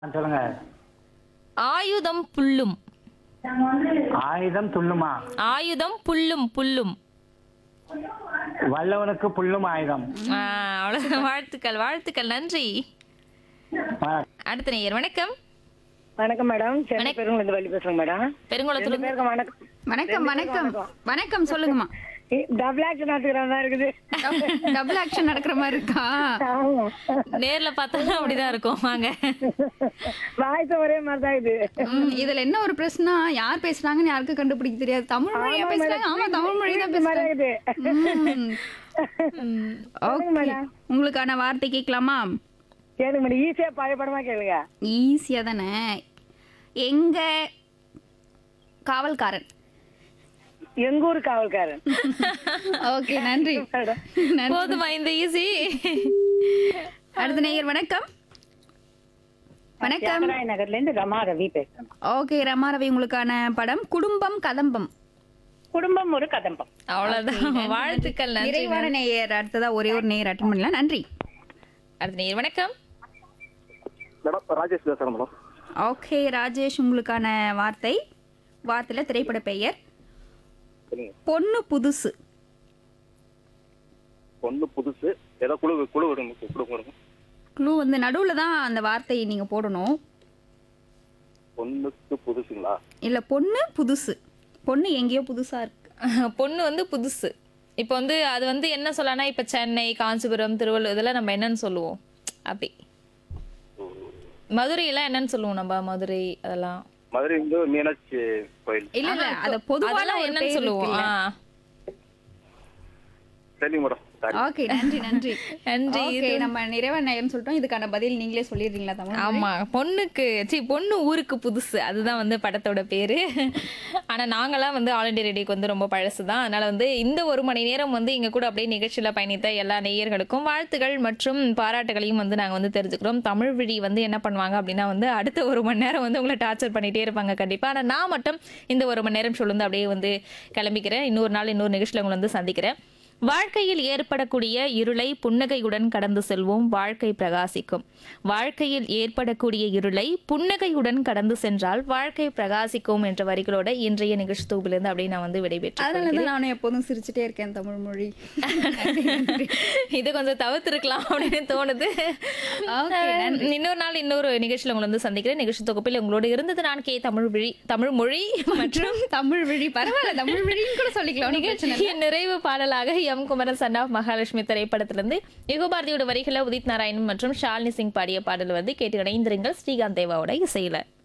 சொல்லுங்க. ஆயுதம் புல்லும். ஆயுதம் துள்ளுமா? ஆயுதம் புல்லும் புல்லும். வல்லவனுக்கு புல்லும் ஆயுதம். அவ்வளவு. வாழ்த்துக்கள் வாழ்த்துக்கள், நன்றி. அடுத்த நேயர் வணக்கம். வணக்கம் மேடம். சென்னை வணக்கம். பெருங்குளத்து வள்ளி பேசுறேங்க மேடம். பெருங்குளத்துல ரெண்டு பேருக்கும் வணக்கம். வணக்கம் வணக்கம் வணக்கம் சொல்லுங்கம்மா. டபுள் ஆக்ஷன் நடத்துக்கிற மாதிரி இருக்குது. டபுள் ஆக்ஷன் நடக்கிற மாதிரி இருக்கா? ஆமா. நேர்ல பார்த்தா அப்படிதான் இருக்கும். வாங்க. வாய்ஸ் ஒரே மாதிரி தான் இது. இதுல என்ன ஒரு பிரச்சனை, யார் பேசுறாங்கன்னு யாருக்கும் கண்டுபிடிக்க தெரியாது. தமிழ் மொழியா ஆமா பேசுறாங்க. மேடம். ஆமா, தமிழ் மொழி தான் இந்த மாதிரி பேசுறாங்க. இருக்குது. Okay, madam. உங்களுக்கான வார்த்தை கேட்கலாமா? கேளுங்க மேடம். ஈஸியா பழைய படமா கேளுங்க. ஈஸியா தானே. எங்க காவல்காரன். எங்க ஊர் காவல்காரன். ஓகே, நன்றி. மேடம். நன்றி. போதுமா இந்த ஈஸி? அடுத்த நேயர் வணக்கம். வணக்கம். தியாகராய நகர்ல இருந்து ரமா ரவி பேசுறேன். ஓகே, ரமாரவி, உங்களுக்கான படம் குடும்பம் கதம்பம். குடும்பம் ஒரு கதம்பம். அவ்வளவுதான். வாழ்த்துக்கள், நன்றி. நிறைவான நேயர் அடுத்ததா ஒரே ஒரு நேயர் அட்டன் பண்ணலாம். நன்றி. அடுத்த நேயர் வணக்கம். மேடம் ராஜேஷ் பேசுறேன் மேடம். ஓகே ராஜேஷ், உங்களுக்கான வார்த்தையில திரைப்பட பெயர் சரிங்க. பொண்ணு புதுசு. பொண்ணு புதுசு. ஏதோ குழு விடுங்க. க்ளூ வந்து நடுவுல தான் அந்த வார்த்தையை நீங்க போடணும். பொண்ணுக்கு புதுசுங்களா? இல்ல, பொண்ணு புதுசு. பொண்ணு எங்கேயோ புதுசா இருக்கு. பொண்ணு வந்து புதுசு. இப்போ வந்து அது வந்து என்ன சொல்லனா, இப்ப சென்னை, காஞ்சிபுரம், திருவள்ளூர் இதெல்லாம் நம்ம என்னன்னு சொல்லுவோம்? அப்படி மதுரை எல்லாம் என்னன்னு சொல்லுவோம் நம்ம? மதுரை அதெல்லாம் மதுரை வந்து மீனாட்சி கோயில். இல்ல இல்ல, அத பொதுவான அதெல்லாம் ஒரு என்னன்னு பேர் சொல்லுவோம்? இருக்குல்ல. சரிங்க மேடம். சரி. ஓகே, நன்றி நன்றி. நன்றி. ஓகே, நம்ம நிறைவான நேரம் சொல்லிட்டோம். இதுக்கான பதில் நீங்களே சொல்லிடுறீங்களா தமிழ்? ஆமா, பொண்ணு ஊருக்கு புதுசு, அதுதான் வந்து படத்தோட பேரு. ஆனா நாங்கெல்லாம் வந்து ஆல் இண்டியா ரேடியோக்கு வந்து ரொம்ப பழசுதான். அதனால வந்து இந்த ஒரு மணி நேரம் வந்து இங்க கூட அப்படியே நிகழ்ச்சியில பயணித்த எல்லா நேயர்களுக்கும் வாழ்த்துகள் மற்றும் பாராட்டுகளையும் வந்து நாங்க வந்து தெரிஞ்சுக்கிறோம். தமிழ் விழி வந்து என்ன பண்ணுவாங்க அப்படின்னா வந்து அடுத்த ஒரு மணி நேரம் வந்து உங்களை டார்ச்சர் பண்ணிட்டே இருப்பாங்க கண்டிப்பா. ஆனா நான் மட்டும் இந்த ஒரு மணி நேரம் சொல்லுந்து அப்படியே வந்து கிளம்பிக்கிறேன். இன்னொரு நாள் இன்னொரு நிகழ்ச்சியில உங்களை வந்து சந்திக்கிறேன். வாழ்க்கையில் ஏற்படக்கூடிய இருளை புன்னகையுடன் கடந்து செல்வோம், வாழ்க்கை பிரகாசிக்கும். வாழ்க்கையில் ஏற்படக்கூடிய இருளை புன்னகையுடன் கடந்து சென்றால் வாழ்க்கை பிரகாசிக்கும் என்ற வரிகளோட இன்றைய நிகழ்ச்சி தொகுப்பிலிருந்து அப்படியே நான் வந்து விடைபெற்றேன். அதனால தான் நானும் எப்போதும் சிரிச்சுட்டே இருக்கேன் தமிழ் மொழி. இது கொஞ்சம் தவிர்த்திருக்கலாம் அப்படின்னு தோணுது. ஓகே, நன்றி. இன்னொரு நாள் இன்னொரு நிகழ்ச்சியில் உங்களை வந்து சந்திக்கிறேன். நிகழ்ச்சி தொகுப்பில் உங்களோட இருந்தது நான் கே தமிழ் மொழி மற்றும் தமிழ் விழி. பரவாயில்ல, தமிழ் விழின்னு கூட சொல்லிக்கலாம். நிகழ்ச்சியின் நிறைவு பாடலாக M Kumaran son of Mahalakshmi திரைப்படத்திலிருந்து யுகபாரதியோட வரிகளை உதித் நாராயணன் மற்றும் ஷாலினி சிங் பாடிய பாடல் வந்து கேட்டு இணைந்திருங்கள் ஸ்ரீகாந்த் தேவாவோட இசையில.